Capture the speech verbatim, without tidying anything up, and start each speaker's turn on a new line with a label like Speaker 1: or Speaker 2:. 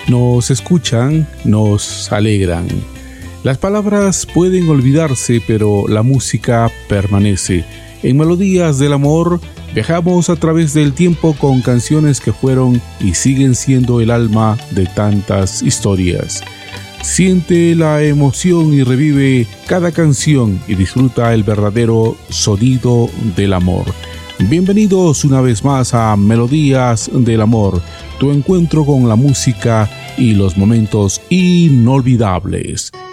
Speaker 1: nos escuchan, nos alegran. Las palabras pueden olvidarse, pero la música permanece. En Melodías del Amor viajamos a través del tiempo con canciones que fueron y siguen siendo el alma de tantas historias. Siente la emoción y revive cada canción y disfruta el verdadero sonido del amor. Bienvenidos una vez más a Melodías del Amor, tu encuentro con la música y los momentos inolvidables.